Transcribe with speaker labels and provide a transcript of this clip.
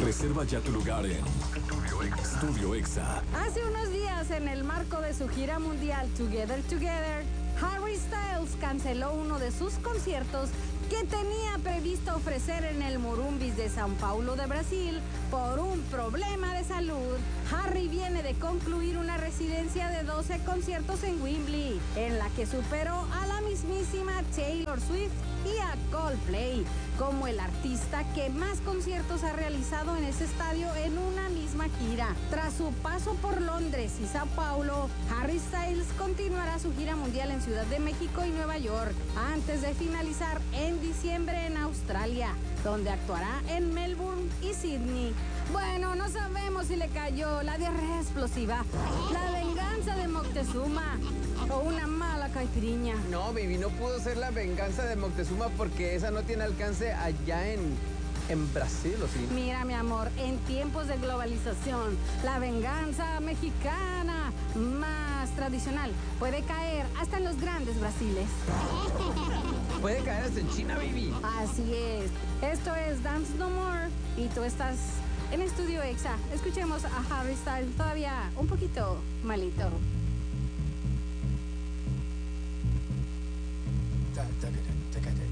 Speaker 1: Reserva ya tu lugar en Studio Exa.
Speaker 2: Hace unos días, en el marco de su gira mundial Together Together, Harry Styles canceló uno de sus conciertos que tenía previsto ofrecer en el Morumbis de São Paulo de Brasil por un problema de salud. Harry viene de concluir una residencia de 12 conciertos en Wembley, en la que superó a la mismísima Taylor Swift y a Coldplay como el artista que más conciertos ha realizado en ese estadio en una misma gira. Tras su paso por Londres y Sao Paulo, Harry Styles continuará su gira mundial en Ciudad de México y Nueva York, antes de finalizar en diciembre en Australia, donde actuará en Melbourne y Sydney. Bueno, no sabemos si le cayó la diarrea explosiva, la venganza de Moctezuma o una mala caipiriña.
Speaker 3: No, baby, no pudo ser la venganza de Moctezuma porque esa no tiene alcance allá en Brasil, ¿o sí?
Speaker 2: Mira, mi amor, en tiempos de globalización, la venganza mexicana más tradicional puede caer hasta en los grandes Brasiles.
Speaker 3: Puede caer hasta en China, baby.
Speaker 2: Así es. Esto es Dance No More y tú estás en Estudio Exa. Escuchemos a Harry Styles todavía un poquito malito.
Speaker 4: Da, da, da, da, da, da.